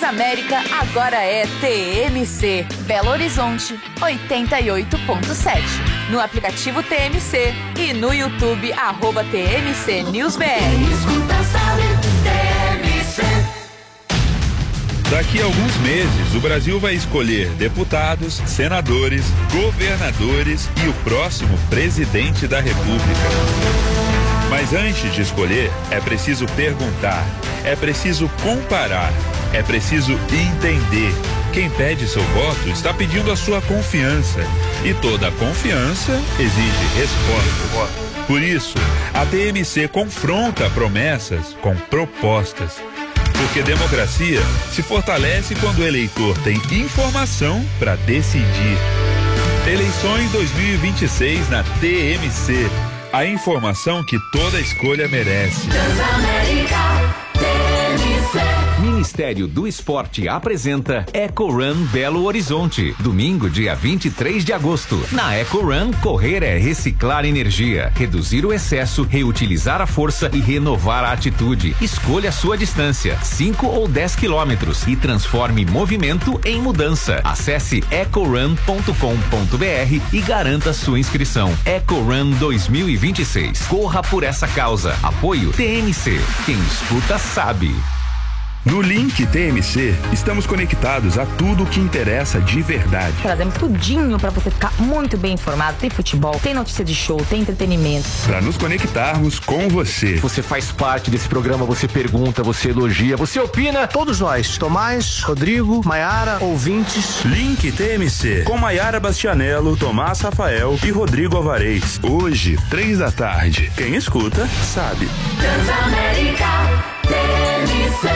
Transamérica agora é TMC. Belo Horizonte, 88.7. No aplicativo TMC e no YouTube, @TMC NewsBR. Escuta, sabe, TMC. Daqui a alguns meses, o Brasil vai escolher deputados, senadores, governadores e o próximo presidente da República. Mas antes de escolher, é preciso perguntar, é preciso comparar, é preciso entender. Quem pede seu voto está pedindo a sua confiança. E toda confiança exige resposta. Por isso, a TMC confronta promessas com propostas. Porque democracia se fortalece quando o eleitor tem informação para decidir. Eleições 2026 na TMC. A informação que toda escolha merece. Transamérica, TMC. Ministério do Esporte apresenta Eco Run Belo Horizonte, domingo, dia 23 de agosto. Na Eco Run, correr é reciclar energia, reduzir o excesso, reutilizar a força e renovar a atitude. Escolha a sua distância, 5 ou 10 quilômetros, e transforme movimento em mudança. Acesse ecorun.com.br e garanta sua inscrição. Eco Run 2026. Corra por essa causa. Apoio TMC. Quem escuta sabe. No Link TMC, estamos conectados a tudo o que interessa de verdade. Trazemos tudinho pra você ficar muito bem informado. Tem futebol, tem notícia de show, tem entretenimento. Para nos conectarmos com você. Você faz parte desse programa, você pergunta, você elogia, você opina. Todos nós, Tomás, Rodrigo, Maiara, ouvintes. Link TMC, com Maiara Bastianello, Tomás Rafael e Rodrigo Alvarez. Hoje, 3h. Quem escuta, sabe. Transamérica, TMC.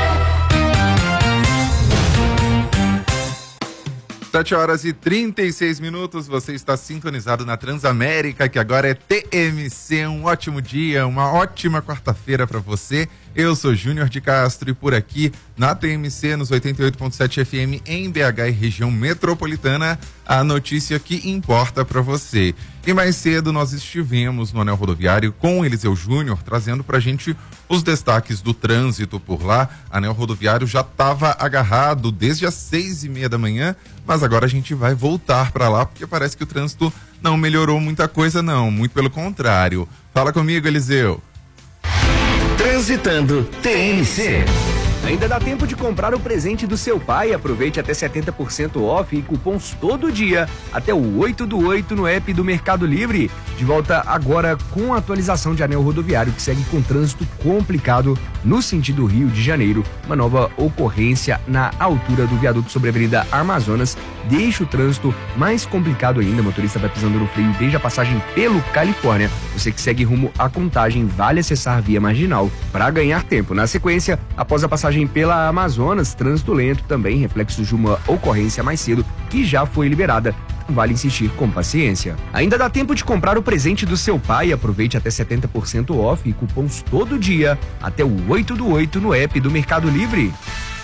7h36, você está sintonizado na Transamérica, que agora é TMC. Um ótimo dia, uma ótima quarta-feira para você. Eu sou Júnior de Castro e por aqui na TMC, nos 88.7 FM em BH e região metropolitana, a notícia que importa para você. E mais cedo nós estivemos no Anel Rodoviário com o Eliseu Júnior, trazendo pra gente os destaques do trânsito por lá. Anel Rodoviário já estava agarrado desde as 6h30 da manhã, mas agora a gente vai voltar para lá, porque parece que o trânsito não melhorou muita coisa não, muito pelo contrário. Fala comigo, Eliseu. Transitando TMC. Ainda dá tempo de comprar o presente do seu pai. Aproveite até 70% off e cupons todo dia. Até o 8/8 no app do Mercado Livre. De volta agora com a atualização de Anel Rodoviário, que segue com trânsito complicado no sentido Rio de Janeiro. Uma nova ocorrência na altura do viaduto sobre a Avenida Amazonas deixa o trânsito mais complicado ainda. O motorista vai pisando no freio desde a passagem pelo Califórnia. Você que segue rumo à Contagem, vale acessar a via marginal para ganhar tempo. Na sequência, após a passagem pela Amazonas, trânsito lento também, reflexo de uma ocorrência mais cedo que já foi liberada. Vale insistir com paciência. Ainda dá tempo de comprar o presente do seu pai. Aproveite até 70% off e cupons todo dia. Até o 8/8 no app do Mercado Livre.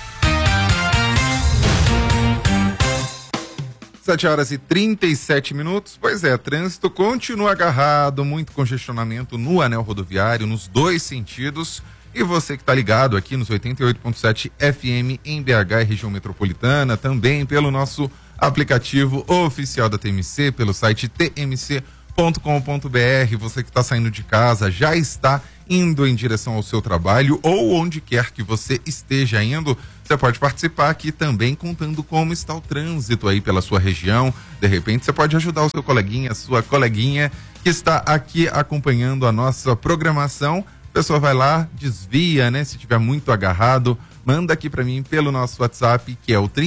7h37. Pois é, trânsito continua agarrado, muito congestionamento no Anel Rodoviário, nos dois sentidos. E você que está ligado aqui nos 88.7 FM em BH e região metropolitana, também pelo nosso aplicativo oficial da TMC, pelo site tmc.com.br. Você que está saindo de casa, já está indo em direção ao seu trabalho ou onde quer que você esteja indo, você pode participar aqui também contando como está o trânsito aí pela sua região. De repente você pode ajudar o seu coleguinha, a sua coleguinha que está aqui acompanhando a nossa programação. A pessoa vai lá, desvia, né? Se tiver muito agarrado, manda aqui para mim pelo nosso WhatsApp, que é o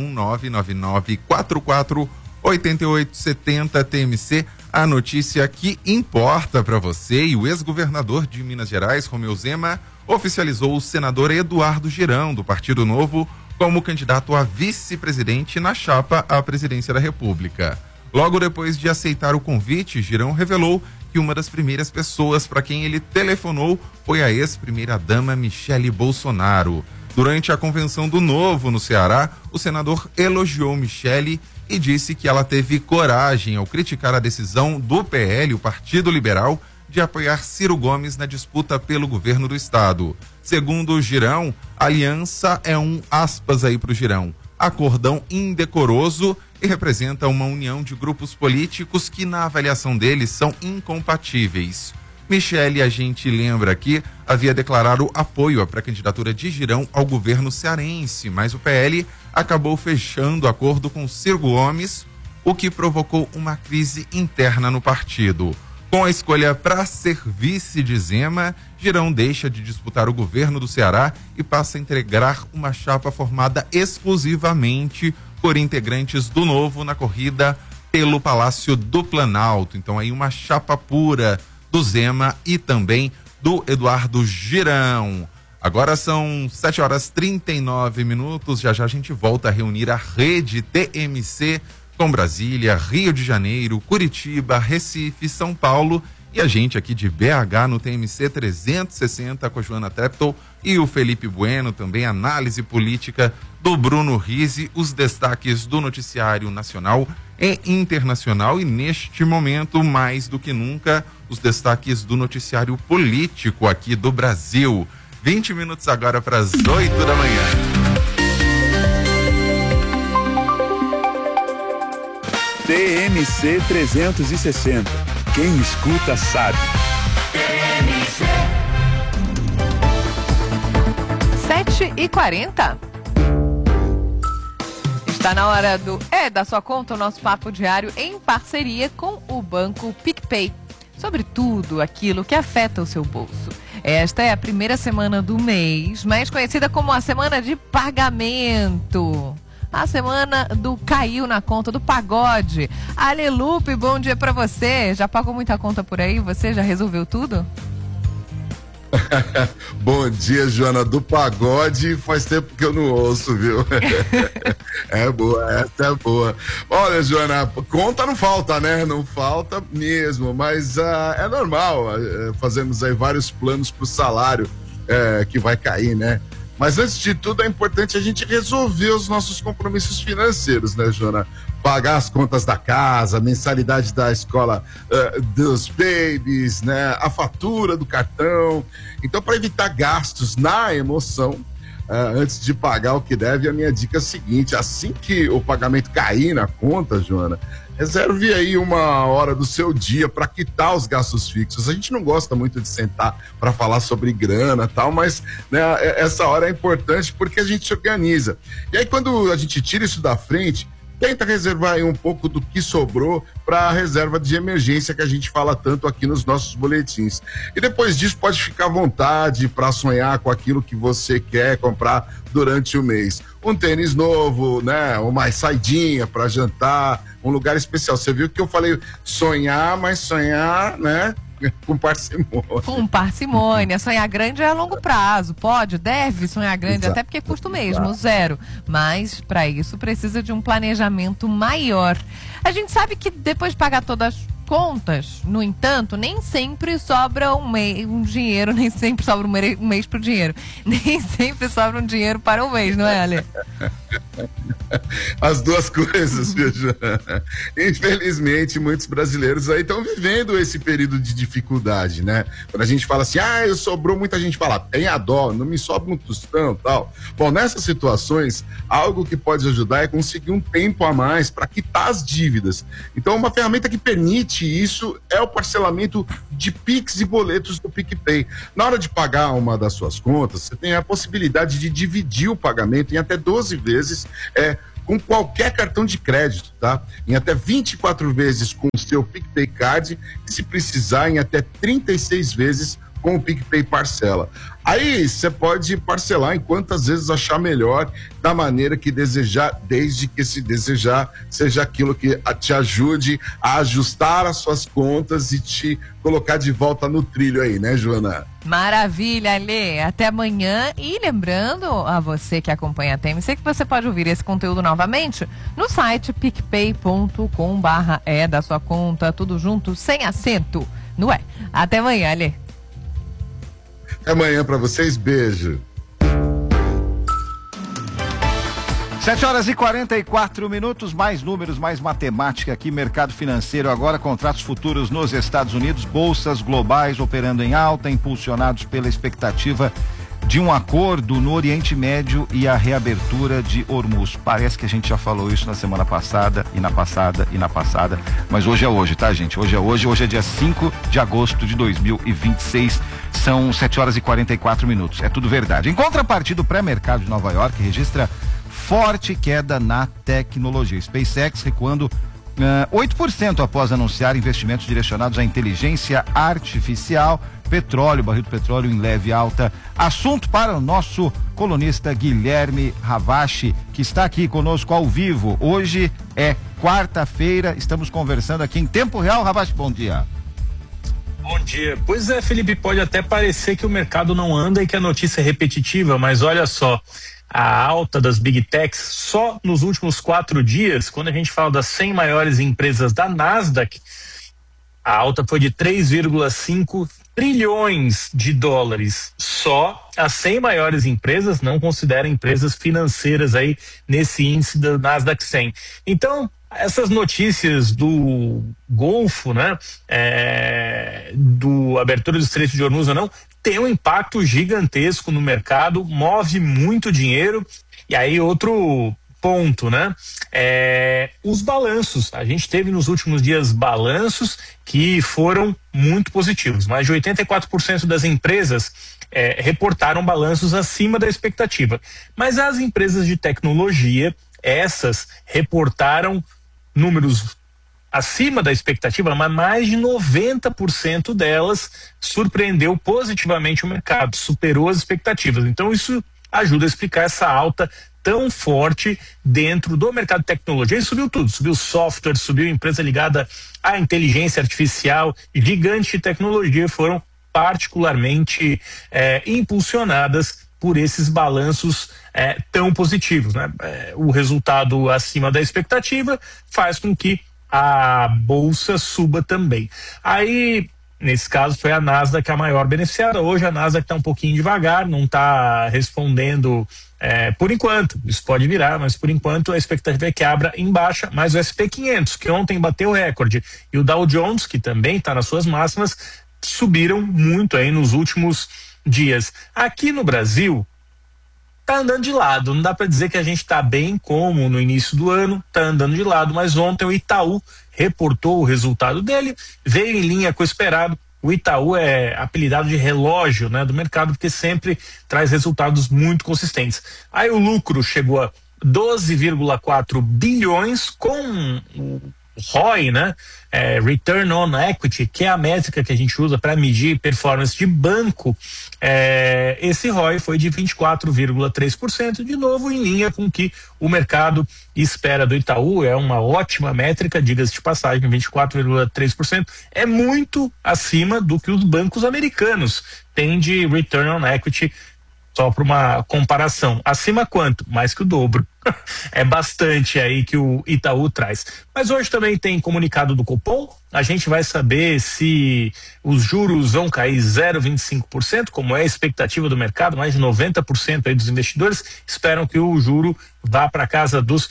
31999448870 TMC, a notícia que importa para você. E o ex-governador de Minas Gerais, Romeu Zema, oficializou o senador Eduardo Girão, do Partido Novo, como candidato a vice-presidente na chapa à presidência da República. Logo depois de aceitar o convite, Girão revelou que uma das primeiras pessoas para quem ele telefonou foi a ex-primeira-dama Michele Bolsonaro. Durante a convenção do Novo no Ceará, o senador elogiou Michele e disse que ela teve coragem ao criticar a decisão do PL, o Partido Liberal, de apoiar Ciro Gomes na disputa pelo governo do estado. Segundo o Girão, a aliança é um, aspas aí pro Girão, acordão indecoroso e representa uma união de grupos políticos que, na avaliação deles, são incompatíveis. Michele, a gente lembra aqui, havia declarado apoio à pré-candidatura de Girão ao governo cearense, mas o PL acabou fechando acordo com Ciro Gomes, o que provocou uma crise interna no partido. Com a escolha para ser vice de Zema, Girão deixa de disputar o governo do Ceará e passa a integrar uma chapa formada exclusivamente por integrantes do Novo na corrida pelo Palácio do Planalto. Então aí uma chapa pura do Zema e também do Eduardo Girão. Agora são 7h39, já a gente volta a reunir a rede TMC com Brasília, Rio de Janeiro, Curitiba, Recife, São Paulo e a gente aqui de BH no TMC 360 com a Joana Treptow e o Felipe Bueno, também análise política do Bruno Rizzi, os destaques do noticiário nacional e internacional e neste momento, mais do que nunca, os destaques do noticiário político aqui do Brasil. 20 minutos agora para as 8 da manhã. TMC 360. Quem escuta sabe. 7h40. Está na hora do da sua conta, o nosso papo diário em parceria com o Banco PicPay. Sobre tudo aquilo que afeta o seu bolso. Esta é a primeira semana do mês, mais conhecida como a semana de pagamento. A semana do caiu na conta do pagode. Alelupe, bom dia pra você. Já pagou muita conta por aí? Você já resolveu tudo? Bom dia, Joana. Do pagode faz tempo que eu não ouço, viu? É boa, essa é boa. Olha, Joana, conta não falta, né? Não falta mesmo, mas é normal. Fazemos aí vários planos pro salário que vai cair, né? Mas antes de tudo é importante a gente resolver os nossos compromissos financeiros, né, Joana? Pagar as contas da casa, a mensalidade da escola dos babies, né? A fatura do cartão. Então, para evitar gastos na emoção, antes de pagar o que deve, a minha dica é a seguinte: assim que o pagamento cair na conta, Joana, reserve aí uma hora do seu dia para quitar os gastos fixos. A gente não gosta muito de sentar para falar sobre grana e tal, mas né, essa hora é importante porque a gente se organiza. E aí quando a gente tira isso da frente, tenta reservar aí um pouco do que sobrou para a reserva de emergência que a gente fala tanto aqui nos nossos boletins. E depois disso pode ficar à vontade para sonhar com aquilo que você quer comprar durante o mês. Um tênis novo, né? Uma saidinha para jantar, um lugar especial. Você viu que eu falei sonhar, mas sonhar, né? Com parcimônia. Com parcimônia. Sonhar grande é a longo prazo. Pode, deve sonhar grande, até porque custa o mesmo, zero. Mas, para isso, precisa de um planejamento maior. A gente sabe que depois de pagar todas as contas, no entanto, nem sempre sobra um dinheiro, nem sempre sobra um mês pro dinheiro. Nem sempre sobra um dinheiro para o mês, não é, Ale? As duas coisas, veja. Infelizmente, muitos brasileiros aí estão vivendo esse período de dificuldade, né? Quando a gente fala assim, sobrou, muita gente fala, tem a dó, não me sobra um tostão e tal. Bom, nessas situações, algo que pode ajudar é conseguir um tempo a mais para quitar as dívidas. Então, uma ferramenta que permite isso é o parcelamento de Pix e boletos do PicPay. Na hora de pagar uma das suas contas, você tem a possibilidade de dividir o pagamento em até 12 vezes, com qualquer cartão de crédito, tá? Em até 24 vezes com o seu PicPay Card e, se precisar, em até 36 vezes com o PicPay Parcela. Aí você pode parcelar em quantas vezes achar melhor, da maneira que desejar, desde que se desejar seja aquilo que te ajude a ajustar as suas contas e te colocar de volta no trilho aí, né, Joana? Maravilha, Ale. Até amanhã. E lembrando a você que acompanha a TMC que você pode ouvir esse conteúdo novamente no site picpay.com/é da sua conta, tudo junto, sem acento, não é? Até amanhã, Ale. Até amanhã pra vocês, beijo. 7h44, mais números, mais matemática aqui, mercado financeiro agora, contratos futuros nos Estados Unidos, bolsas globais operando em alta, impulsionados pela expectativa de um acordo no Oriente Médio e a reabertura de Hormuz. Parece que a gente já falou isso na semana passada, mas hoje é hoje, tá, gente? Hoje é dia 5 de agosto de 2026, são 7h44. É tudo verdade. Em contrapartida, o pré-mercado de Nova York registra forte queda na tecnologia. SpaceX recuando 8% após anunciar investimentos direcionados à inteligência artificial. Petróleo, barril do petróleo em leve alta. Assunto para o nosso colunista Guilherme Ravache, que está aqui conosco ao vivo. Hoje é quarta-feira, estamos conversando aqui em tempo real. Ravache, bom dia. Bom dia. Pois é, Felipe, pode até parecer que o mercado não anda e que a notícia é repetitiva, mas olha só, a alta das Big Techs só nos últimos 4 dias, quando a gente fala das 100 maiores empresas da Nasdaq, a alta foi de 3,5 trilhões de dólares. Só as 100 maiores empresas, não considera empresas financeiras aí nesse índice da Nasdaq 100. Então, essas notícias do Golfo, né, do abertura do Estreito de Hormuz ou não, tem um impacto gigantesco no mercado, move muito dinheiro. E aí outro ponto, né? Os balanços. A gente teve nos últimos dias balanços que foram muito positivos. Mais de 84% das empresas reportaram balanços acima da expectativa. Mas as empresas de tecnologia, essas reportaram números acima da expectativa, mas mais de 90% delas surpreendeu positivamente o mercado, superou as expectativas. Então isso ajuda a explicar essa alta tão forte dentro do mercado de tecnologia. E subiu tudo, subiu software, subiu empresa ligada à inteligência artificial, gigante de tecnologia foram particularmente impulsionadas por esses balanços tão positivos, né? O resultado acima da expectativa faz com que a bolsa suba também. Aí, nesse caso, foi a Nasdaq a maior beneficiada. Hoje a Nasdaq está um pouquinho devagar, não está respondendo por enquanto. Isso pode virar, mas por enquanto a expectativa é que abra em baixa. Mas o SP 500, que ontem bateu o recorde, e o Dow Jones, que também está nas suas máximas, subiram muito aí nos últimos dias. Aqui no Brasil, tá andando de lado, não dá para dizer que a gente tá bem como no início do ano, tá andando de lado, mas ontem o Itaú reportou o resultado dele, veio em linha com o esperado. O Itaú é apelidado de relógio, né, do mercado, porque sempre traz resultados muito consistentes. Aí o lucro chegou a 12,4 bilhões com o ROI, né? Return on Equity, que é a métrica que a gente usa para medir performance de banco. Esse ROI foi de 24,3%, de novo em linha com o que o mercado espera do Itaú. É uma ótima métrica, diga-se de passagem, 24,3%. É muito acima do que os bancos americanos têm de Return on Equity. Só para uma comparação, acima quanto? Mais que o dobro. É bastante aí que o Itaú traz. Mas hoje também tem comunicado do Copom. A gente vai saber se os juros vão cair 0,25%, como é a expectativa do mercado. Mais de 90% aí dos investidores esperam que o juro vá para casa dos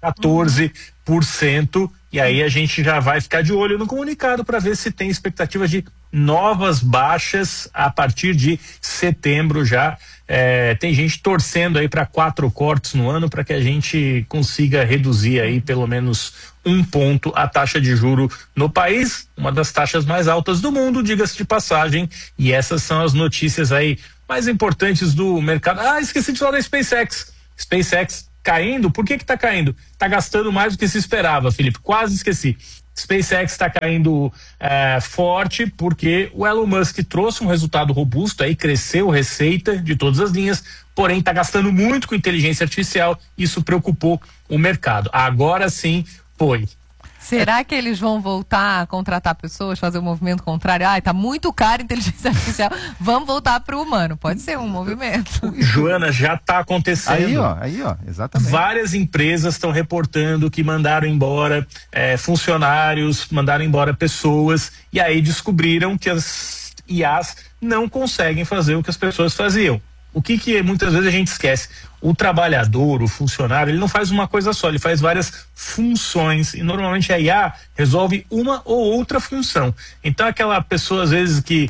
14%. E aí a gente já vai ficar de olho no comunicado para ver se tem expectativa de novas baixas a partir de setembro já. Tem gente torcendo aí para 4 cortes no ano para que a gente consiga reduzir aí pelo menos 1 ponto a taxa de juro no país, uma das taxas mais altas do mundo, diga-se de passagem. E essas são as notícias aí mais importantes do mercado. Esqueci de falar da SpaceX caindo. Por que tá caindo? Tá gastando mais do que se esperava, Felipe, quase esqueci. SpaceX está caindo forte porque o Elon Musk trouxe um resultado robusto, aí cresceu receita de todas as linhas, porém está gastando muito com inteligência artificial. Isso preocupou o mercado. Agora sim foi. Será que eles vão voltar a contratar pessoas, fazer um movimento contrário? Tá muito caro a inteligência artificial, vamos voltar para o humano. Pode ser um movimento. Joana, já está acontecendo. Aí, ó, exatamente. Várias empresas estão reportando que mandaram embora funcionários, mandaram embora pessoas, e aí descobriram que as IAs não conseguem fazer o que as pessoas faziam. O que muitas vezes a gente esquece? O trabalhador, o funcionário, ele não faz uma coisa só, ele faz várias funções e normalmente a IA resolve uma ou outra função. Então aquela pessoa às vezes que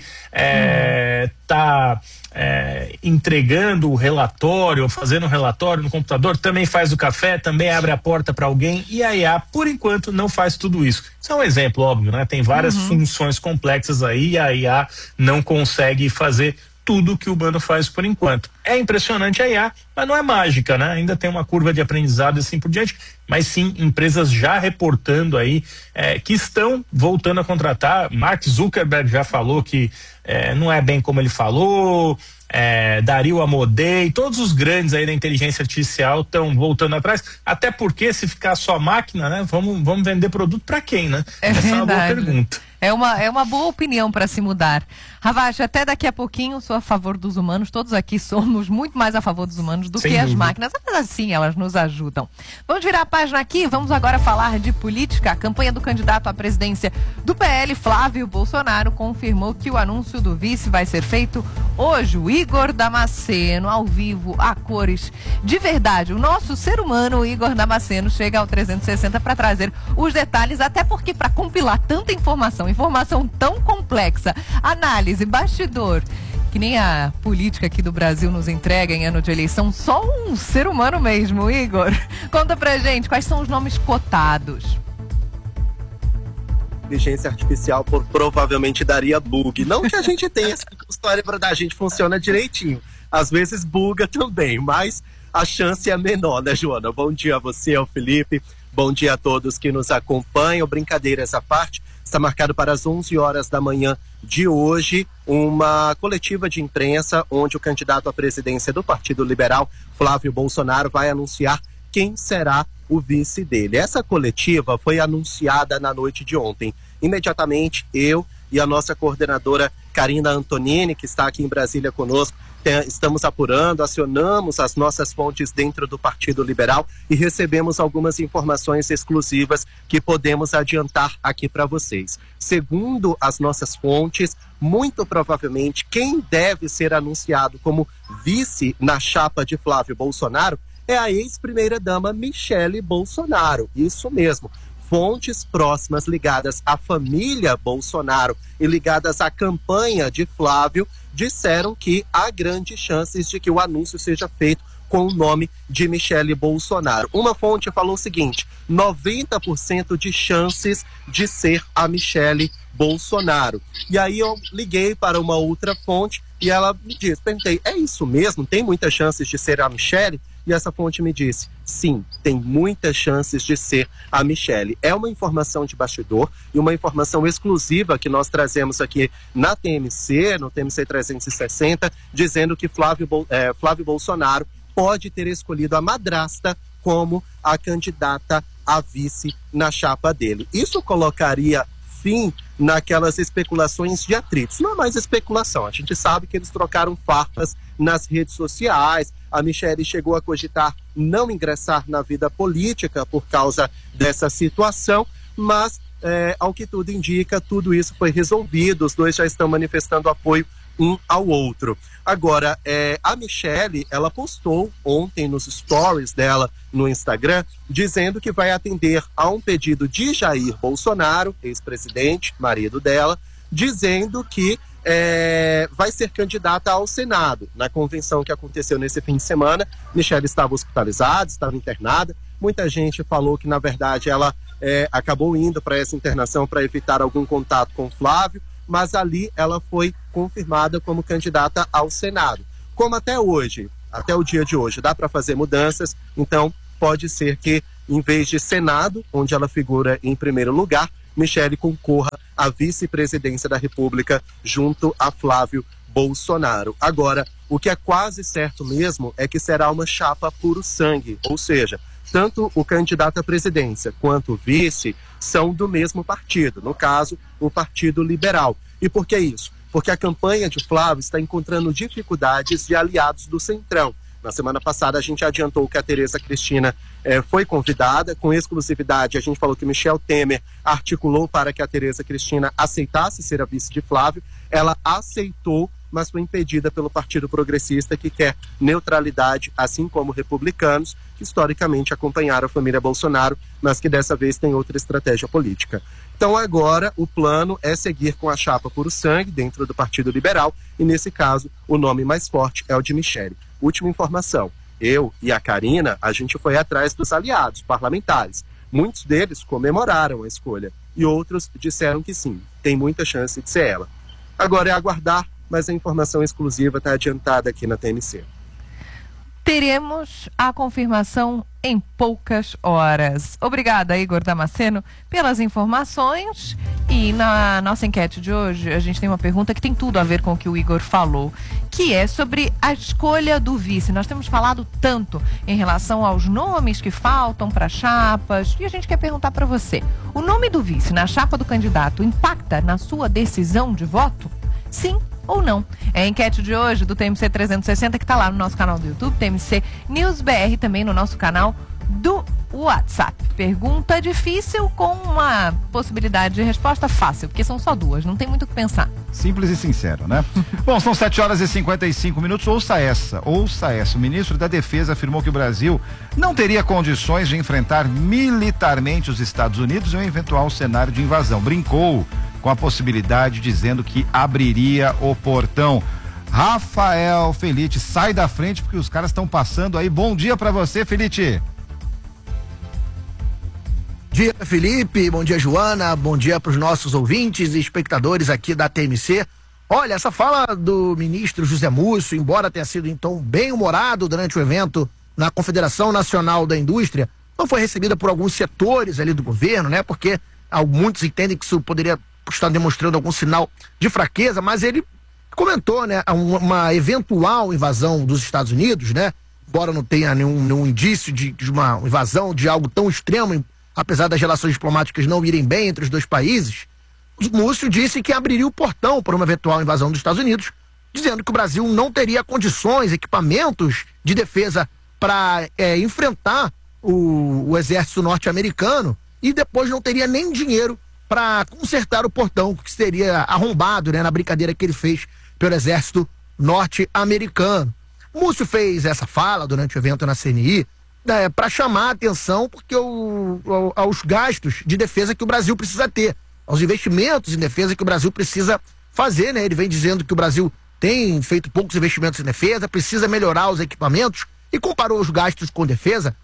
está entregando o relatório, fazendo o relatório no computador, também faz o café, também abre a porta para alguém, e a IA, por enquanto, não faz tudo isso. Isso é um exemplo óbvio, né? Tem várias funções complexas aí e a IA não consegue fazer tudo que o humano faz por enquanto. É impressionante a IA, mas não é mágica, né? Ainda tem uma curva de aprendizado e assim por diante, mas sim empresas já reportando aí que estão voltando a contratar. Mark Zuckerberg já falou que não é bem como ele falou, Dario Amodei, todos os grandes aí da inteligência artificial estão voltando atrás, até porque se ficar só máquina, né? Vamos vender produto para quem, né? Essa é uma boa pergunta. É uma boa opinião para se mudar. Ravache, até daqui a pouquinho sou a favor dos humanos, todos aqui somos muito mais a favor dos humanos do que as máquinas, mas assim elas nos ajudam. Vamos virar a página aqui, vamos agora falar de política. A campanha do candidato à presidência do PL, Flávio Bolsonaro, confirmou que o anúncio do vice vai ser feito hoje. O Igor Damasceno, ao vivo, a cores, de verdade. O nosso ser humano, o Igor Damasceno, chega ao 360 para trazer os detalhes, até porque para compilar tanta informação tão complexa, análise, bastidor, que nem a política aqui do Brasil nos entrega em ano de eleição, só um ser humano mesmo. Igor, conta pra gente, quais são os nomes cotados? Inteligência artificial provavelmente daria bug. Não que a gente tenha essa história da gente funciona direitinho. Às vezes buga também, mas a chance é menor, né, Joana? Bom dia a você, ao Felipe. Bom dia a todos que nos acompanham. Brincadeiras à parte, está marcado para as 11 horas da manhã de hoje uma coletiva de imprensa onde o candidato à presidência do Partido Liberal, Flávio Bolsonaro, vai anunciar quem será o vice dele. Essa coletiva foi anunciada na noite de ontem. Imediatamente, eu e a nossa coordenadora Karina Antonini, que está aqui em Brasília conosco, estamos apurando, acionamos as nossas fontes dentro do Partido Liberal e recebemos algumas informações exclusivas que podemos adiantar aqui para vocês. Segundo as nossas fontes, muito provavelmente quem deve ser anunciado como vice na chapa de Flávio Bolsonaro é a ex-primeira-dama Michele Bolsonaro. Isso mesmo. Fontes próximas ligadas à família Bolsonaro e ligadas à campanha de Flávio disseram que há grandes chances de que o anúncio seja feito com o nome de Michele Bolsonaro. Uma fonte falou o seguinte: 90% de chances de ser a Michele Bolsonaro. E aí eu liguei para uma outra fonte e ela me disse, perguntei, é isso mesmo? Tem muitas chances de ser a Michele? E essa fonte me disse, sim, tem muitas chances de ser a Michele. É uma informação de bastidor e uma informação exclusiva que nós trazemos aqui na TMC, no TMC 360, dizendo que Flávio Bolsonaro pode ter escolhido a madrasta como a candidata a vice na chapa dele. Isso colocaria fim naquelas especulações de atritos. Não é mais especulação, a gente sabe que eles trocaram farpas nas redes sociais. A Michele chegou a cogitar não ingressar na vida política por causa dessa situação, mas ao que tudo indica, tudo isso foi resolvido, os dois já estão manifestando apoio um ao outro. Agora, a Michele, ela postou ontem nos stories dela no Instagram, dizendo que vai atender a um pedido de Jair Bolsonaro, ex-presidente, marido dela, dizendo que vai ser candidata ao Senado. Na convenção que aconteceu nesse fim de semana, Michele estava hospitalizada, estava internada. Muita gente falou que, na verdade, ela acabou indo para essa internação para evitar algum contato com Flávio, mas ali ela foi confirmada como candidata ao Senado. Como até hoje, até o dia de hoje, dá para fazer mudanças, então pode ser que, em vez de Senado, onde ela figura em primeiro lugar, Michele concorra à vice-presidência da República junto a Flávio Bolsonaro. Agora, o que é quase certo mesmo é que será uma chapa puro sangue, ou seja, tanto o candidato à presidência quanto o vice são do mesmo partido, no caso, o Partido Liberal. E por que isso? Porque a campanha de Flávio está encontrando dificuldades de aliados do Centrão. Na semana passada a gente adiantou que a Tereza Cristina foi convidada, com exclusividade a gente falou que Michel Temer articulou para que a Tereza Cristina aceitasse ser a vice de Flávio, ela aceitou, mas foi impedida pelo Partido Progressista, que quer neutralidade, assim como republicanos, que historicamente acompanharam a família Bolsonaro, mas que dessa vez tem outra estratégia política. Então agora o plano é seguir com a chapa puro sangue dentro do Partido Liberal, e nesse caso o nome mais forte é o de Michele. Última informação, eu e a Karina, a gente foi atrás dos aliados parlamentares. Muitos deles comemoraram a escolha e outros disseram que sim, tem muita chance de ser ela. Agora é aguardar, mas a informação exclusiva está adiantada aqui na TMC. Teremos a confirmação em poucas horas. Obrigada, Igor Damasceno, pelas informações. E na nossa enquete de hoje, a gente tem uma pergunta que tem tudo a ver com o que o Igor falou, que é sobre a escolha do vice. Nós temos falado tanto em relação aos nomes que faltam para chapas, e a gente quer perguntar para você: o nome do vice na chapa do candidato impacta na sua decisão de voto? Sim ou não? É a enquete de hoje do TMC 360, que está lá no nosso canal do YouTube, TMC News BR, também no nosso canal do WhatsApp. Pergunta difícil com uma possibilidade de resposta fácil, porque são só duas, não tem muito o que pensar. Simples e sincero, né? Bom, são 7h55. Ouça essa. O ministro da Defesa afirmou que o Brasil não teria condições de enfrentar militarmente os Estados Unidos em um eventual cenário de invasão. Brincou com a possibilidade, dizendo que abriria o portão. Rafael Felite, sai da frente porque os caras estão passando aí. Bom dia pra você, Felite. Bom dia, Felipe, bom dia, Joana, bom dia para os nossos ouvintes e espectadores aqui da TMC. Olha, essa fala do ministro José Múcio, embora tenha sido em tom bem humorado durante o evento na Confederação Nacional da Indústria, não foi recebida por alguns setores ali do governo, né? Porque muitos entendem que isso poderia estar demonstrando algum sinal de fraqueza, mas ele comentou, né, uma eventual invasão dos Estados Unidos, né? Embora não tenha nenhum indício de uma invasão de algo tão extremo, apesar das relações diplomáticas não irem bem entre os dois países, o Múcio disse que abriria o portão para uma eventual invasão dos Estados Unidos, dizendo que o Brasil não teria condições, equipamentos de defesa para enfrentar o exército norte-americano, e depois não teria nem dinheiro para consertar o portão que seria arrombado, né, na brincadeira que ele fez pelo exército norte-americano. Múcio fez essa fala durante o evento na CNI, para chamar a atenção porque aos gastos de defesa que o Brasil precisa ter, aos investimentos em defesa que o Brasil precisa fazer, né? Ele vem dizendo que o Brasil tem feito poucos investimentos em defesa, precisa melhorar os equipamentos, e comparou os gastos com defesa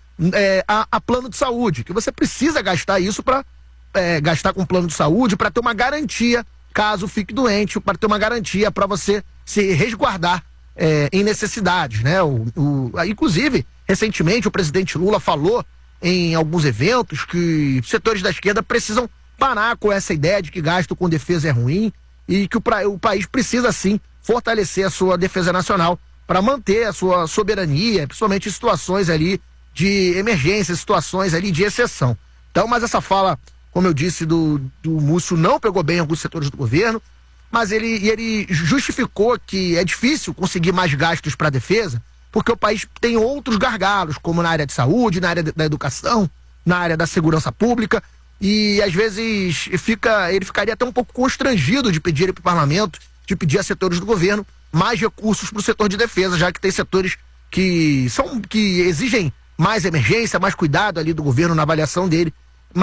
a plano de saúde, que você precisa gastar isso para gastar com plano de saúde para ter uma garantia caso fique doente, para ter uma garantia para você se resguardar em necessidades, né? Inclusive, recentemente o presidente Lula falou em alguns eventos que setores da esquerda precisam parar com essa ideia de que gasto com defesa é ruim e que o país precisa sim fortalecer a sua defesa nacional para manter a sua soberania, principalmente em situações ali de emergência, situações ali de exceção. Então, mas essa fala, como eu disse, do Múcio não pegou bem em alguns setores do governo, mas ele justificou que é difícil conseguir mais gastos para a defesa, porque o país tem outros gargalos, como na área de saúde, na área da educação, na área da segurança pública, e às vezes ele ficaria até um pouco constrangido de pedir para o parlamento, de pedir a setores do governo mais recursos para o setor de defesa, já que tem setores que exigem mais emergência, mais cuidado ali do governo na avaliação dele,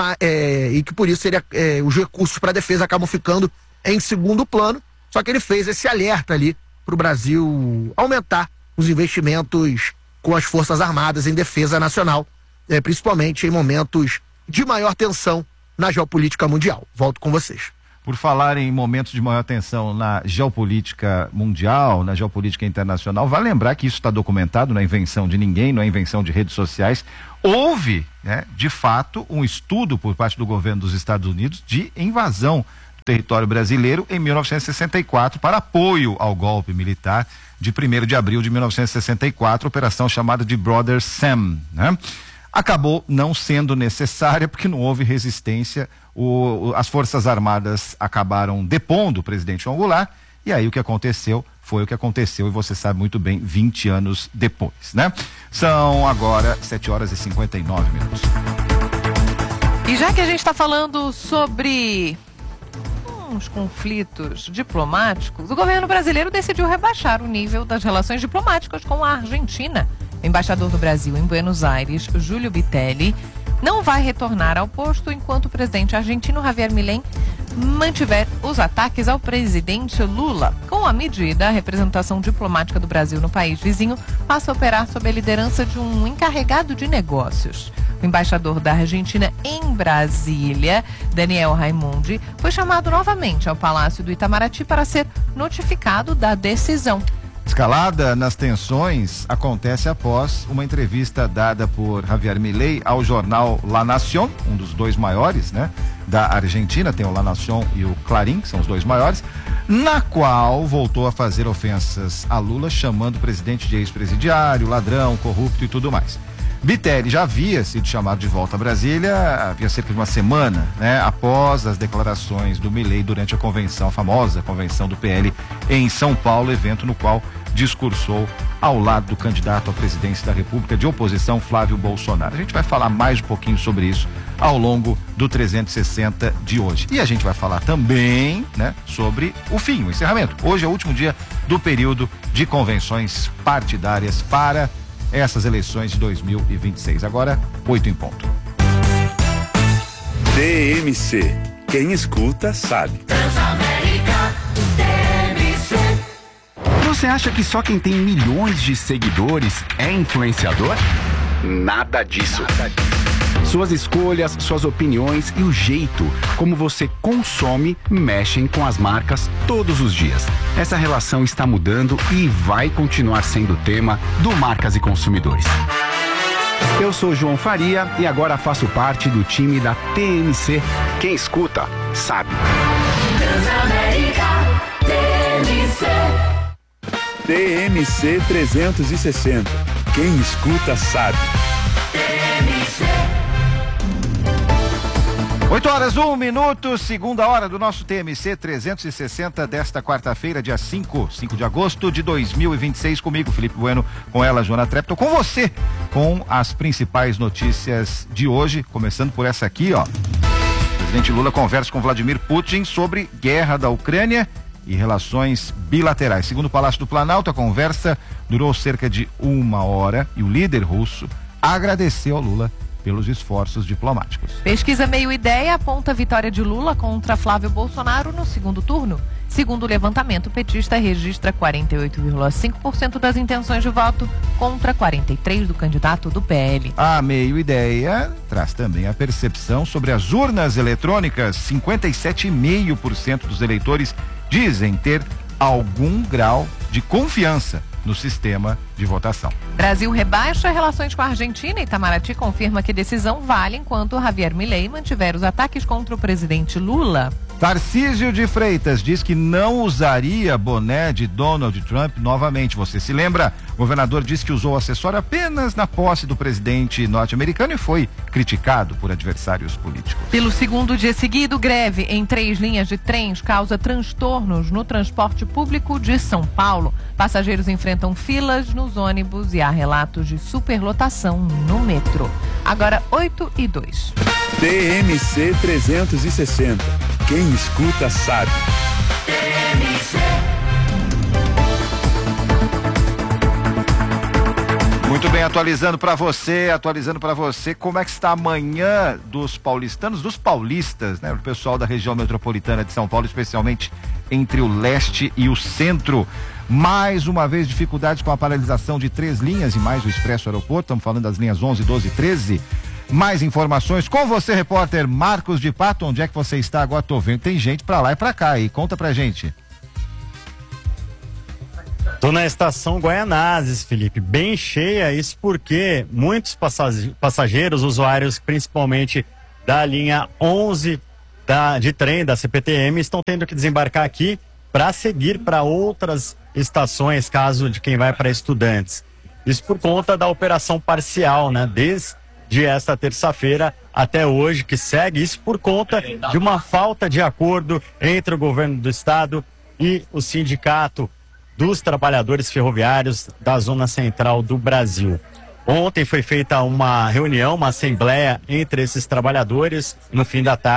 e que por isso os recursos para a defesa acabam ficando em segundo plano. Só que ele fez esse alerta ali para o Brasil aumentar os investimentos com as Forças Armadas em defesa nacional, principalmente em momentos de maior tensão na geopolítica mundial. Volto com vocês. Por falar em momentos de maior tensão na geopolítica mundial, na geopolítica internacional, vale lembrar que isso está documentado, não é invenção de ninguém, não é invenção de redes sociais. Houve, né, de fato, um estudo por parte do governo dos Estados Unidos de invasão do território brasileiro em 1964 para apoio ao golpe militar de 1º de abril de 1964, operação chamada de Brother Sam, né? Acabou não sendo necessária porque não houve resistência, as Forças Armadas acabaram depondo o presidente João Goulart, e aí o que aconteceu foi o que aconteceu, e você sabe muito bem, 20 anos depois, né? São agora 7h59. E já que a gente está falando sobre com os conflitos diplomáticos, o governo brasileiro decidiu rebaixar o nível das relações diplomáticas com a Argentina. O embaixador do Brasil em Buenos Aires, Júlio Bitelli, não vai retornar ao posto enquanto o presidente argentino Javier Milei mantiver os ataques ao presidente Lula. Com a medida, a representação diplomática do Brasil no país vizinho passa a operar sob a liderança de um encarregado de negócios. O embaixador da Argentina em Brasília, Daniel Raimondi, foi chamado novamente ao Palácio do Itamaraty para ser notificado da decisão. Escalada nas tensões acontece após uma entrevista dada por Javier Milei ao jornal La Nación, um dos dois maiores, né, da Argentina, tem o La Nación e o Clarín, que são os dois maiores, na qual voltou a fazer ofensas a Lula, chamando o presidente de ex-presidiário, ladrão, corrupto e tudo mais. Bitelli já havia sido chamado de volta a Brasília havia cerca de uma semana, né, após as declarações do Milei durante a famosa convenção do PL em São Paulo, evento no qual discursou ao lado do candidato à presidência da República de oposição, Flávio Bolsonaro. A gente vai falar mais um pouquinho sobre isso ao longo do 360 de hoje. E a gente vai falar também, né, sobre o fim, o encerramento. Hoje é o último dia do período de convenções partidárias para essas eleições de 2026. Agora, 8 em ponto. TMC. Quem escuta sabe. Transamérica TMC. Você acha que só quem tem milhões de seguidores é influenciador? Nada disso. Suas escolhas, suas opiniões e o jeito como você consome mexem com as marcas todos os dias. Essa relação está mudando e vai continuar sendo tema do Marcas e Consumidores. Eu sou João Faria e agora faço parte do time da TMC. Quem escuta, sabe. Transamérica TMC. TMC 360. Quem escuta sabe. 8 horas, 1 minuto, segunda hora do nosso TMC 360 desta quarta-feira, dia 5 de agosto de 2026, comigo, Felipe Bueno, com ela, Joana Trepton, com você, com as principais notícias de hoje, começando por essa aqui, ó. O presidente Lula conversa com Vladimir Putin sobre guerra da Ucrânia e relações bilaterais. Segundo o Palácio do Planalto, a conversa durou cerca de 1 hora e o líder russo agradeceu ao Lula pelos esforços diplomáticos. Pesquisa Meio Ideia aponta a vitória de Lula contra Flávio Bolsonaro no segundo turno. Segundo o levantamento, o petista registra 48,5% das intenções de voto contra 43% do candidato do PL. A Meio Ideia traz também a percepção sobre as urnas eletrônicas. 57,5% dos eleitores dizem ter algum grau de confiança no sistema de votação. Brasil rebaixa relações com a Argentina e Itamaraty confirma que decisão vale enquanto Javier Milei mantiver os ataques contra o presidente Lula. Tarcísio de Freitas diz que não usaria boné de Donald Trump novamente. Você se lembra? O governador disse que usou o acessório apenas na posse do presidente norte-americano e foi criticado por adversários políticos. Pelo segundo dia seguido, greve em 3 linhas de trens causa transtornos no transporte público de São Paulo. Passageiros enfrentam filas nos ônibus e há relatos de superlotação no metrô. Agora 8:02. TMC 360. Quem escuta sabe. Muito bem, atualizando para você como é que está amanhã dos paulistas, né? O pessoal da região metropolitana de São Paulo, especialmente entre o leste e o centro. Mais uma vez, dificuldades com a paralisação de 3 linhas e mais o Expresso Aeroporto. Estamos falando das linhas 11, 12 e 13. Mais informações com você, repórter Marcos de Pato. Onde é que você está agora? Tô vendo, tem gente pra lá e pra cá aí. Conta pra gente. Tô na estação Guaianazes, Felipe, bem cheia, isso porque muitos passageiros, usuários, principalmente da linha 11 de trem da CPTM, estão tendo que desembarcar aqui para seguir para outras estações, caso de quem vai para Estudantes. Isso por conta da operação parcial, né? Desde esta terça-feira até hoje, que segue, isso por conta de uma falta de acordo entre o governo do estado e o sindicato dos trabalhadores ferroviários da zona central do Brasil. Ontem foi feita uma reunião, uma assembleia entre esses trabalhadores no fim da tarde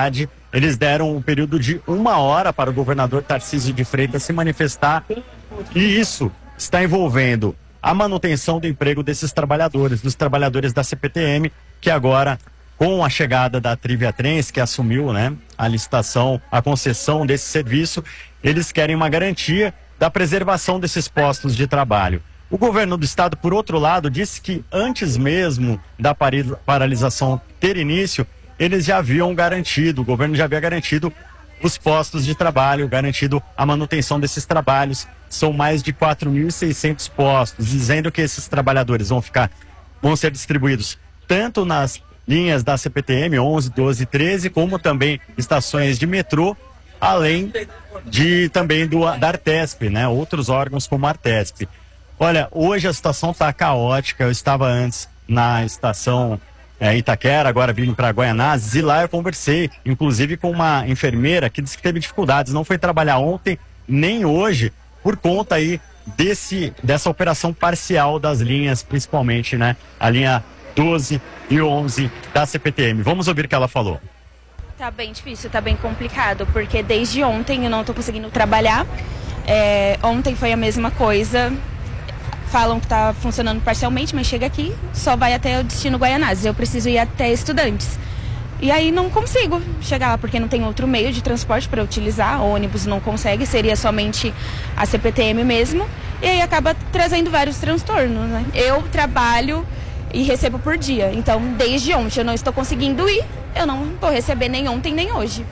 eles deram um período de 1 hora para o governador Tarcísio de Freitas se manifestar, e isso está envolvendo a manutenção do emprego desses trabalhadores, dos trabalhadores da CPTM, que agora, com a chegada da Trivia Trens, que assumiu, né, a licitação, a concessão desse serviço, eles querem uma garantia da preservação desses postos de trabalho. O governo do estado, por outro lado, disse que antes mesmo da paralisação ter início, eles já haviam garantido, o governo já havia garantido os postos de trabalho, garantido a manutenção desses trabalhos. São mais de 4.600 postos, dizendo que esses trabalhadores vão ser distribuídos tanto nas linhas da CPTM 11, 12 e 13, como também estações de metrô, além de também da Artesp, né? Outros órgãos como a Artesp. Olha, hoje a situação está caótica. Eu estava antes na estação Itaquera, agora vindo para Guaianazes, e lá eu conversei, inclusive, com uma enfermeira que disse que teve dificuldades, não foi trabalhar ontem nem hoje, por conta aí dessa operação parcial das linhas, principalmente, né? A linha 12 e 11 da CPTM. Vamos ouvir o que ela falou. Tá bem difícil, tá bem complicado, porque desde ontem eu não tô conseguindo trabalhar. Ontem foi a mesma coisa. Falam que tá funcionando parcialmente, mas chega aqui, só vai até o destino Guaianazes. Eu preciso ir até Estudantes. E aí não consigo chegar lá, porque não tem outro meio de transporte para utilizar. O ônibus não consegue, seria somente a CPTM mesmo. E aí acaba trazendo vários transtornos, né? Eu trabalho e recebo por dia. Então, desde ontem eu não estou conseguindo ir. Eu não vou receber nem ontem, nem hoje.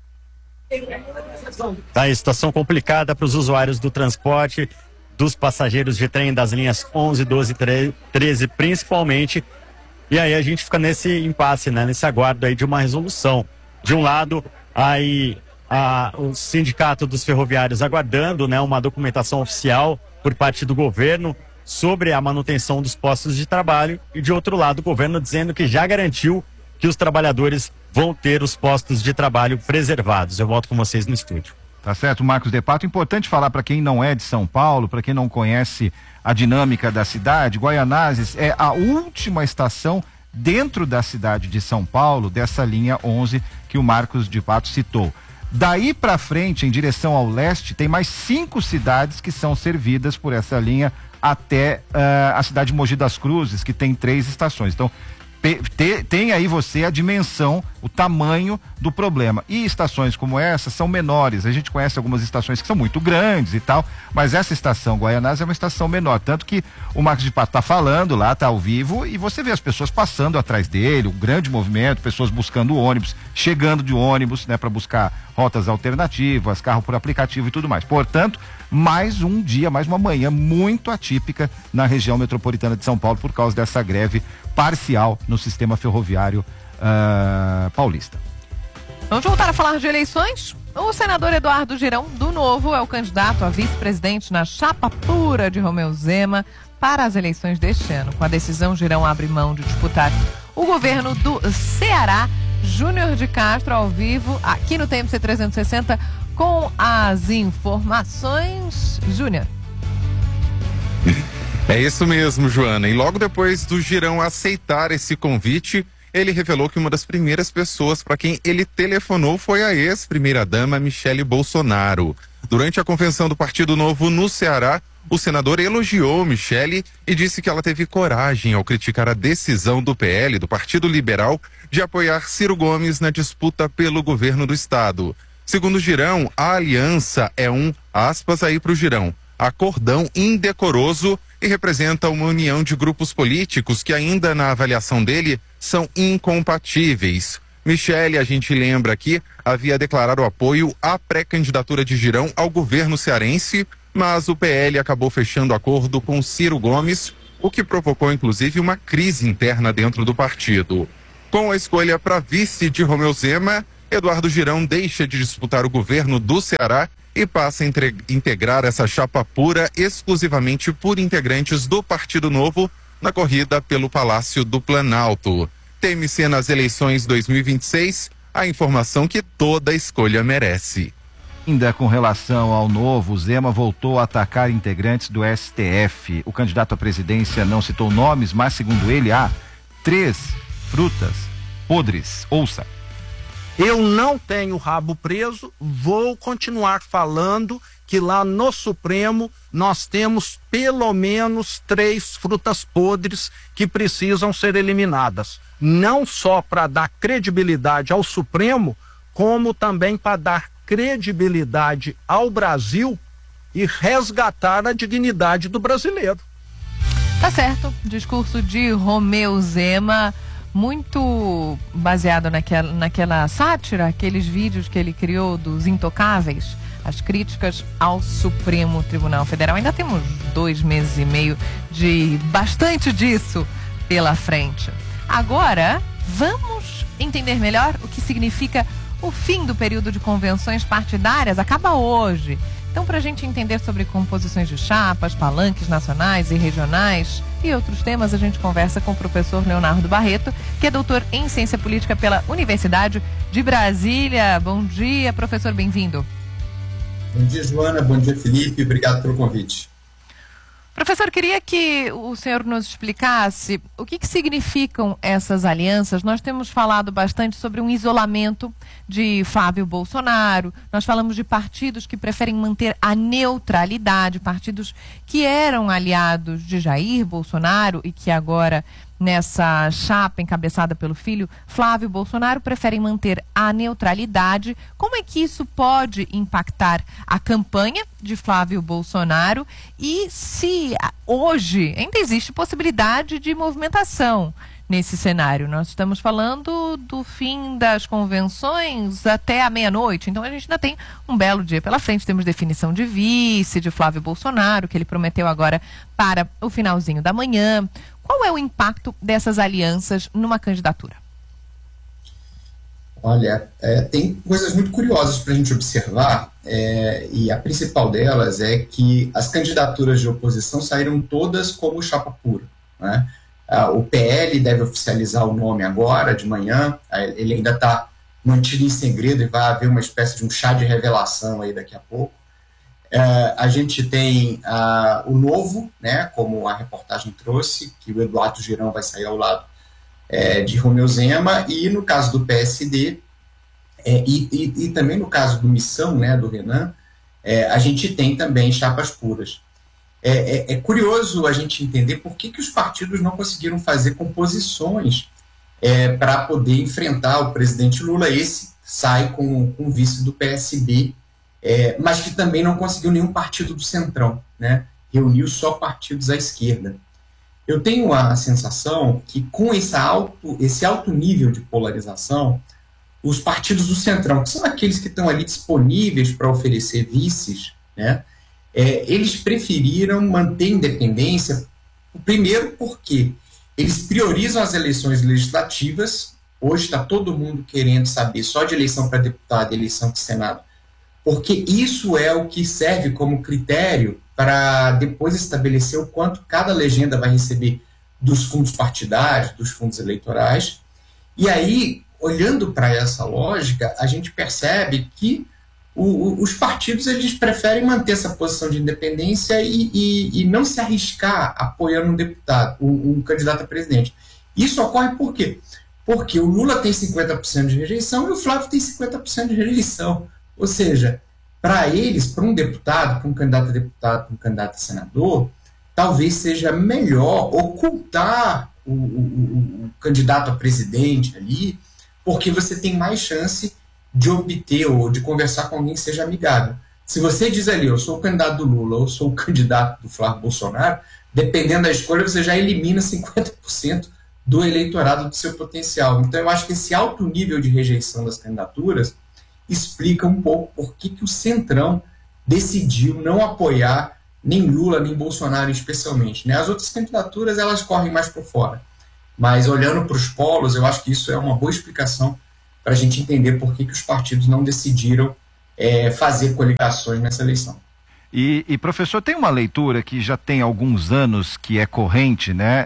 Tá aí, situação complicada para os usuários do transporte, dos passageiros de trem das linhas 11, 12 e 13, principalmente. E aí a gente fica nesse impasse, né? Nesse aguardo aí de uma resolução. De um lado, aí o sindicato dos ferroviários aguardando, né, uma documentação oficial por parte do governo sobre a manutenção dos postos de trabalho, e de outro lado o governo dizendo que já garantiu que os trabalhadores vão ter os postos de trabalho preservados. Eu volto com vocês no estúdio. Tá certo, Marcos De Pato. Importante falar para quem não é de São Paulo, para quem não conhece a dinâmica da cidade, Guaianazes é a última estação dentro da cidade de São Paulo, dessa linha 11 que o Marcos De Pato citou. Daí para frente, em direção ao leste, tem mais 5 cidades que são servidas por essa linha até a cidade de Mogi das Cruzes, que tem 3 estações. Então, tem aí você a dimensão, o tamanho do problema. E estações como essa são menores. A gente conhece algumas estações que são muito grandes e tal, mas essa estação Guaianazes é uma estação menor. Tanto que o Marcos De Pato tá falando lá, tá ao vivo, e você vê as pessoas passando atrás dele, um grande movimento, pessoas buscando ônibus, chegando de ônibus, né, para buscar rotas alternativas, carro por aplicativo e tudo mais. Portanto, mais um dia, mais uma manhã muito atípica na região metropolitana de São Paulo por causa dessa greve parcial no sistema ferroviário paulista. Vamos voltar a falar de eleições? O senador Eduardo Girão, do Novo, é o candidato a vice-presidente na chapa pura de Romeu Zema para as eleições deste ano. Com a decisão, Girão abre mão de disputar o governo do Ceará. Júnior de Castro, ao vivo, aqui no TMC 360, com as informações. Júnior. É isso mesmo, Joana. E logo depois do Girão aceitar esse convite, ele revelou que uma das primeiras pessoas para quem ele telefonou foi a ex-primeira-dama Michele Bolsonaro. Durante a convenção do Partido Novo no Ceará, o senador elogiou Michele e disse que ela teve coragem ao criticar a decisão do PL, do Partido Liberal, de apoiar Ciro Gomes na disputa pelo governo do estado. Segundo Girão, a aliança é aspas aí para o Girão, acordão indecoroso e representa uma união de grupos políticos que ainda na avaliação dele são incompatíveis. Michele, a gente lembra aqui, havia declarado apoio à pré-candidatura de Girão ao governo cearense, mas o PL acabou fechando acordo com Ciro Gomes, o que provocou inclusive uma crise interna dentro do partido. Com a escolha para vice de Romeu Zema, Eduardo Girão deixa de disputar o governo do Ceará e passa a integrar essa chapa pura exclusivamente por integrantes do Partido Novo na corrida pelo Palácio do Planalto. TMC nas eleições 2026, a informação que toda escolha merece. Ainda com relação ao Novo, Zema voltou a atacar integrantes do STF. O candidato à presidência não citou nomes, mas segundo ele há 3 frutas podres. Ouça. Eu não tenho rabo preso, vou continuar falando que lá no Supremo nós temos pelo menos 3 frutas podres que precisam ser eliminadas. Não só para dar credibilidade ao Supremo, como também para dar credibilidade ao Brasil e resgatar a dignidade do brasileiro. Tá certo, discurso de Romeu Zema, muito baseado naquela sátira, aqueles vídeos que ele criou dos intocáveis, as críticas ao Supremo Tribunal Federal. Ainda temos 2 meses e meio de bastante disso pela frente. Agora, vamos entender melhor o que significa o fim do período de convenções partidárias. Acaba hoje. Então, para a gente entender sobre composições de chapas, palanques nacionais e regionais e outros temas, a gente conversa com o professor Leonardo Barreto, que é doutor em Ciência Política pela Universidade de Brasília. Bom dia, professor, bem-vindo. Bom dia, Joana. Bom dia, Felipe. Obrigado pelo convite. Professor, queria que o senhor nos explicasse o que significam essas alianças. Nós temos falado bastante sobre um isolamento de Flávio Bolsonaro, nós falamos de partidos que preferem manter a neutralidade, partidos que eram aliados de Jair Bolsonaro e que agora, nessa chapa encabeçada pelo filho Flávio Bolsonaro, preferem manter a neutralidade. Como é que isso pode impactar a campanha de Flávio Bolsonaro e se hoje ainda existe possibilidade de movimentação nesse cenário? Nós estamos falando do fim das convenções até a meia-noite, então a gente ainda tem um belo dia pela frente. Temos definição de vice de Flávio Bolsonaro, que ele prometeu agora para o finalzinho da manhã. Qual é o impacto dessas alianças numa candidatura? Olha, tem coisas muito curiosas para a gente observar, e a principal delas é que as candidaturas de oposição saíram todas como chapa pura, né? O PL deve oficializar o nome agora, de manhã, ele ainda está mantido em segredo e vai haver uma espécie de um chá de revelação aí daqui a pouco. A gente tem o Novo, né, como a reportagem trouxe, que o Eduardo Girão vai sair ao lado de Romeu Zema, e no caso do PSD, e também no caso do Missão, né, do Renan, a gente tem também chapas puras. É curioso a gente entender por que os partidos não conseguiram fazer composições para poder enfrentar o presidente Lula. Esse sai com o vice do PSB, mas que também não conseguiu nenhum partido do Centrão, né? Reuniu só partidos à esquerda. Eu tenho a sensação que com esse alto nível de polarização, os partidos do Centrão, que são aqueles que estão ali disponíveis para oferecer vices, né? Eles preferiram manter independência, primeiro porque eles priorizam as eleições legislativas. Hoje está todo mundo querendo saber só de eleição para deputado e eleição de Senado, porque isso é o que serve como critério para depois estabelecer o quanto cada legenda vai receber dos fundos partidários, dos fundos eleitorais. E aí, olhando para essa lógica, a gente percebe que os partidos eles preferem manter essa posição de independência e não se arriscar apoiando um deputado, um candidato a presidente. Isso ocorre por quê? Porque o Lula tem 50% de rejeição e o Flávio tem 50% de rejeição. Ou seja, para eles, para um deputado, para um candidato a deputado, para um candidato a senador, talvez seja melhor ocultar o candidato a presidente ali, porque você tem mais chance de obter ou de conversar com alguém que seja amigável. Se você diz ali, eu sou o candidato do Lula, ou sou o candidato do Flávio Bolsonaro, dependendo da escolha, você já elimina 50% do eleitorado do seu potencial. Então eu acho que esse alto nível de rejeição das candidaturas explica um pouco por que o Centrão decidiu não apoiar nem Lula, nem Bolsonaro especialmente, né? As outras candidaturas, elas correm mais por fora. Mas olhando para os polos, eu acho que isso é uma boa explicação para a gente entender por que os partidos não decidiram fazer coligações nessa eleição. E professor, tem uma leitura que já tem alguns anos que é corrente, né,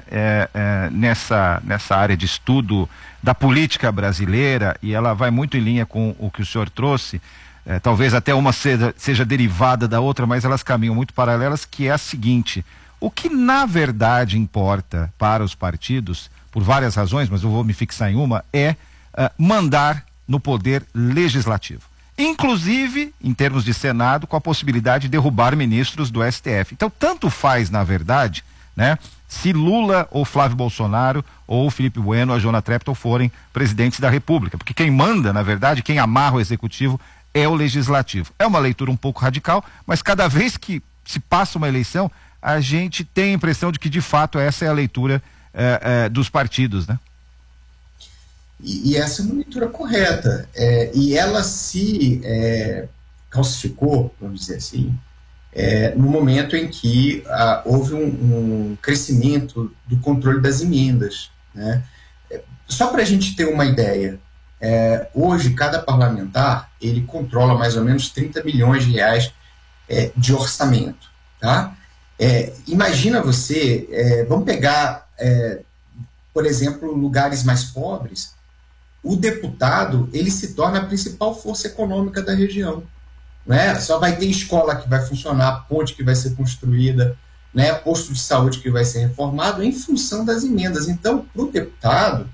nessa área de estudo da política brasileira, e ela vai muito em linha com o que o senhor trouxe, talvez até uma seja derivada da outra, mas elas caminham muito paralelas, que é a seguinte: o que na verdade importa para os partidos, por várias razões, mas eu vou me fixar em uma, é mandar no poder legislativo. Inclusive, em termos de Senado, com a possibilidade de derrubar ministros do STF. Então, tanto faz, na verdade, né, se Lula ou Flávio Bolsonaro ou Felipe Bueno ou a Joana Treptow forem presidentes da República. Porque quem manda, na verdade, quem amarra o executivo é o legislativo. É uma leitura um pouco radical, mas cada vez que se passa uma eleição, a gente tem a impressão de que, de fato, essa é a leitura dos partidos, né? E essa é uma leitura correta. E ela se calcificou, vamos dizer assim, no momento em que houve um crescimento do controle das emendas, né? Só para a gente ter uma ideia, hoje cada parlamentar ele controla mais ou menos 30 milhões de reais de orçamento, tá? Imagina você, vamos pegar, por exemplo, lugares mais pobres. O deputado ele se torna a principal força econômica da região, né? Só vai ter escola que vai funcionar, ponte que vai ser construída, né? Posto de saúde que vai ser reformado em função das emendas. Então, para o deputado,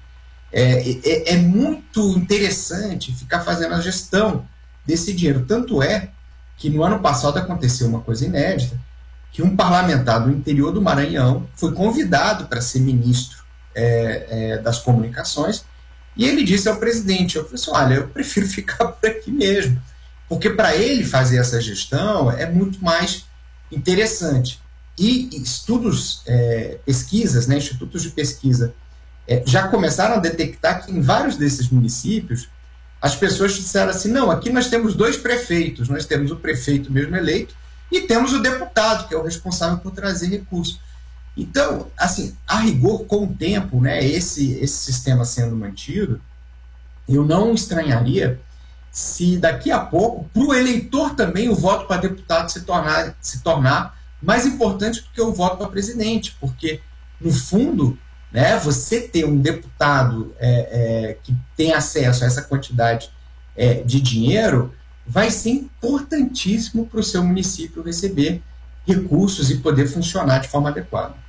é muito interessante ficar fazendo a gestão desse dinheiro. Tanto é que no ano passado aconteceu uma coisa inédita, que um parlamentar do interior do Maranhão foi convidado para ser ministro das comunicações, e ele disse ao presidente, eu falei assim, olha, eu prefiro ficar por aqui mesmo, porque para ele fazer essa gestão é muito mais interessante. E estudos, pesquisas, né, institutos de pesquisa, já começaram a detectar que em vários desses municípios as pessoas disseram assim, não, aqui nós temos 2 prefeitos, nós temos o prefeito mesmo eleito e temos o deputado, que é o responsável por trazer recursos. Então, assim, a rigor, com o tempo, né, esse sistema sendo mantido, eu não estranharia se daqui a pouco, para o eleitor também, o voto para deputado se tornar mais importante do que o voto para presidente, porque, no fundo, né, você ter um deputado que tem acesso a essa quantidade de dinheiro vai ser importantíssimo para o seu município receber recursos e poder funcionar de forma adequada.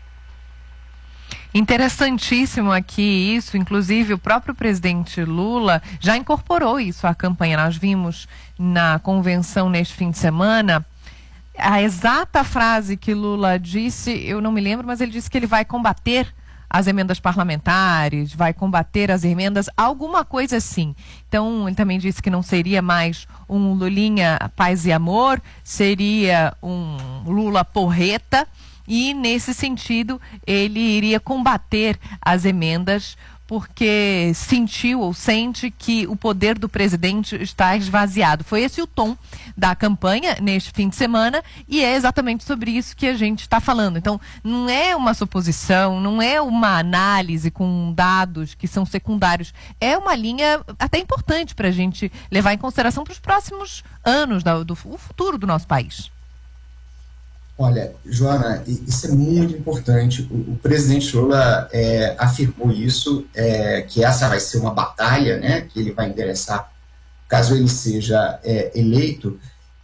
Interessantíssimo aqui isso, inclusive o próprio presidente Lula já incorporou isso à campanha. Nós vimos na convenção neste fim de semana a exata frase que Lula disse, eu não me lembro, mas ele disse que ele vai combater as emendas parlamentares, vai combater as emendas, alguma coisa assim. Então, ele também disse que não seria mais um Lulinha paz e amor, seria um Lula porreta, e nesse sentido ele iria combater as emendas, porque sentiu ou sente que o poder do presidente está esvaziado. Foi esse o tom da campanha neste fim de semana e é exatamente sobre isso que a gente está falando. Então, não é uma suposição, não é uma análise com dados que são secundários. É uma linha até importante para a gente levar em consideração para os próximos anos do futuro do nosso país. Olha, Joana, isso é muito importante. O presidente Lula afirmou isso, que essa vai ser uma batalha, né, que ele vai endereçar caso ele seja eleito.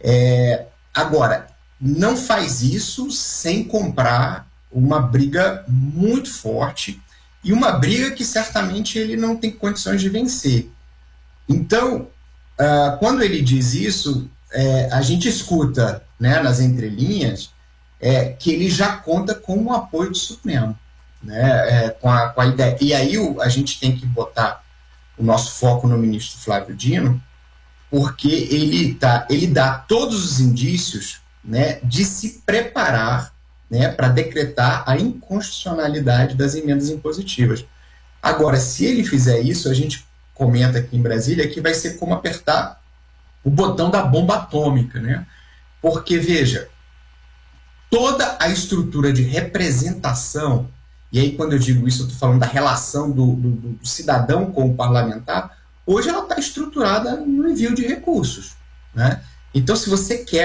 Agora, não faz isso sem comprar uma briga muito forte e uma briga que certamente ele não tem condições de vencer. Então, quando ele diz isso, a gente escuta, né, nas entrelinhas, que ele já conta com o apoio do Supremo, né, com a ideia. E aí a gente tem que botar o nosso foco no ministro Flávio Dino, porque ele dá todos os indícios, né, de se preparar, né, para decretar a inconstitucionalidade das emendas impositivas. Agora, se ele fizer isso, a gente comenta aqui em Brasília que vai ser como apertar o botão da bomba atômica, né? Porque, veja, toda a estrutura de representação, e aí quando eu digo isso eu estou falando da relação do cidadão com o parlamentar, hoje ela está estruturada no envio de recursos, né? Então, se você quer